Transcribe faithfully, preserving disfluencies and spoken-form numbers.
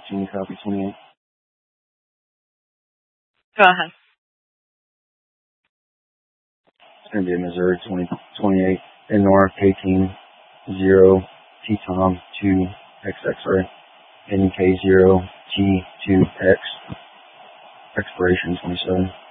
Gene copy twenty-eight. Go ahead. It's going to be a Missouri twenty twenty-eight N R eighteen zero T Tom two X X-ray N K zero T two X expiration twenty-seven.